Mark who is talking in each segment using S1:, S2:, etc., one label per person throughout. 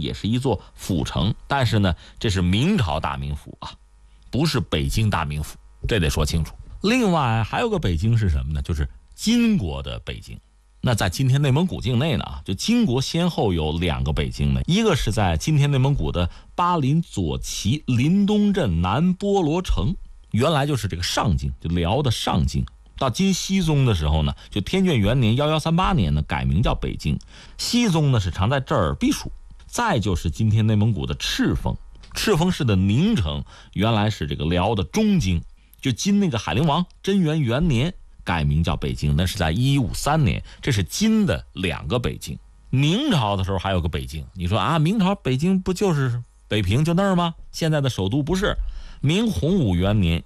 S1: 也是一座府城，但是呢，这是明朝大名府啊，不是北京大名府，这得说清楚。另外还有个北京是什么呢？就是金国的北京。那在今天内蒙古境内呢，就金国先后有2个北京呢，一个是在今天内蒙古的巴林左旗林东镇南波罗城，原来就是这个上京，就辽的上京。到金熙宗的时候呢，就天眷元年1138年呢，改名叫北京。熙宗呢是常在这儿避暑。再就是今天内蒙古的赤峰，赤峰市的宁城原来是这个辽的中京，就金那个海陵王贞元元年改名叫北京，那是在1153年，这是金的2个北京。明朝的时候还有个北京，你说啊，明朝北京不就是北平就那儿吗？现在的首都不是。明洪武元年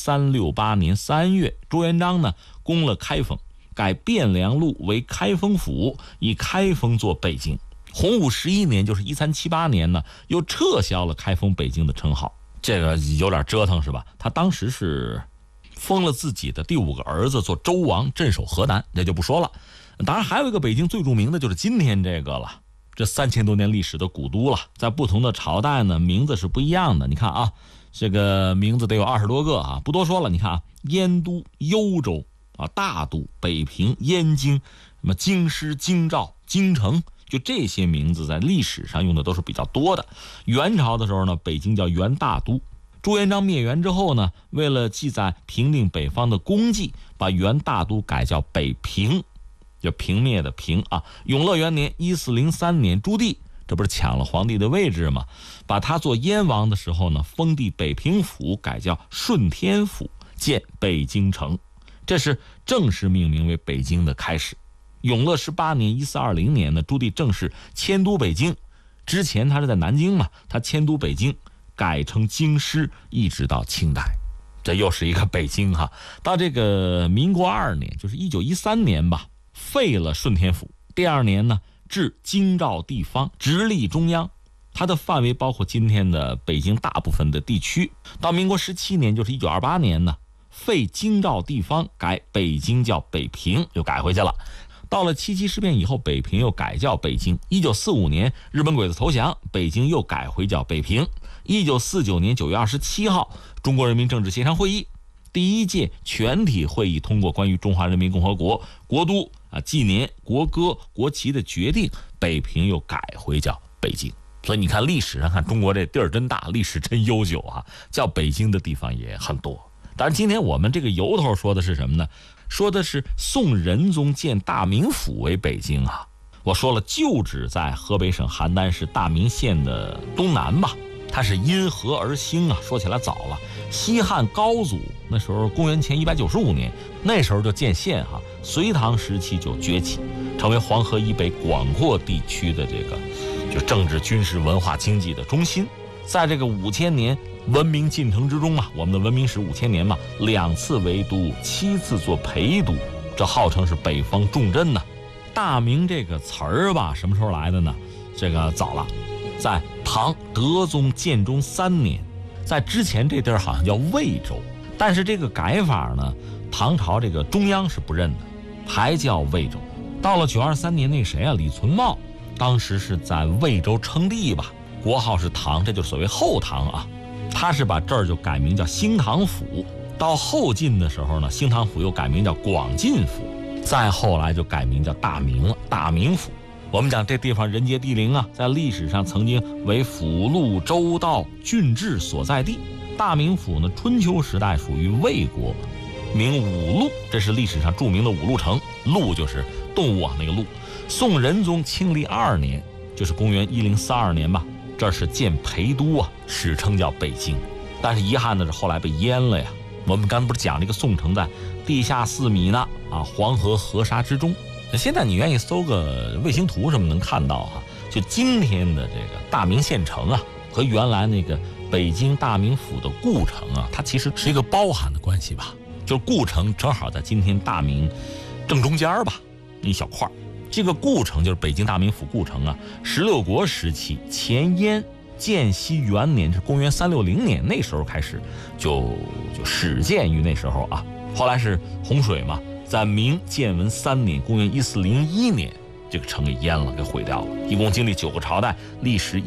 S1: 1368年3月，朱元璋呢攻了开封，改汴梁路为开封府，以开封做北京。洪武11年，就是1378年呢，又撤销了开封北京的称号。这个有点折腾是吧？他当时是封了自己的第5个儿子做周王，镇守河南，这就不说了。当然还有一个北京最著名的就是今天这个了，这3000多年历史的古都了。在不同的朝代呢，名字是不一样的。你看啊，这个名字得有20多个啊，不多说了。你看啊，燕都、幽州啊、大都、北平、燕京、什么京师、京兆、京城，就这些名字在历史上用的都是比较多的。元朝的时候呢，北京叫元大都。朱元璋灭元之后呢，为了记载平定北方的功绩，把元大都改叫北平，就平灭的平啊。永乐元年1403年，朱棣这不是抢了皇帝的位置吗？把他做燕王的时候呢，封地北平府，改叫顺天府，建北京城，这是正式命名为北京的开始。永乐18年1420年呢，朱棣正式迁都北京，之前他是在南京嘛，他迁都北京，改成京师，一直到清代，这又是一个北京哈。到这个民国2年，就是1913年吧，废了顺天府。第2年呢，置京兆地方，直隶中央，它的范围包括今天的北京大部分的地区。到民国17年，就是1928年呢，废京兆地方，改北京叫北平，又改回去了。到了7·7事变以后，北平又改叫北京。1945年日本鬼子投降，北京又改回叫北平。1949年9月27号，中国人民政治协商会议第1届全体会议通过关于中华人民共和国国都纪年、国歌、国旗的决定，北平又改回叫北京。所以你看历史上看中国这地儿真大，历史真悠久啊，叫北京的地方也很多。当然今天我们这个由头说的是什么呢？说的是宋仁宗建大名府为北京啊。我说了，就址在河北省邯郸市大名县的东南吧。它是因河而兴啊，说起来早了。西汉高祖那时候公元前195年，那时候就建县哈。隋唐时期就崛起，成为黄河以北广阔地区的这个就政治、军事、文化、经济的中心。在这个5000年文明进程之中嘛，我们的文明史5000年嘛，2次为都，7次做陪都，这号称是北方重镇呢。大明这个词儿吧，什么时候来的呢？这个早了，在唐德宗建中3年，在之前这地儿好像叫魏州，但是这个改法呢，唐朝这个中央是不认的，还叫魏州。到了923年，那谁啊，李存茂，当时是在魏州称帝吧，国号是唐，这就是所谓后唐啊。他是把这儿就改名叫兴唐府，到后晋的时候呢，兴唐府又改名叫广进府，再后来就改名叫大明了，大明府。我们讲这地方人杰地灵啊，在历史上曾经为府路、州道、郡治所在地。大明府呢，春秋时代属于魏国，名五路，这是历史上著名的五路城，路就是动物啊那个路。宋仁宗庆历2年，就是公元1042年吧，这是建陪都啊，史称叫北京。但是遗憾的是后来被淹了呀。我们刚才不是讲这个宋城在地下4米呢啊，黄河河沙之中。现在你愿意搜个卫星图什么能看到哈，就今天的这个大明县城啊，和原来那个北京大名府的故城啊，它其实是一个包含的关系吧。就是故城正好在今天大明正中间吧，一小块。这个故城就是北京大名府故城啊，16国时期前燕建熙元年，是公元360年，那时候开始就始建于那时候啊。后来是洪水嘛，在明建文3年，公元1401年，这个城给淹了，给毁掉了。一共经历9个朝代，历时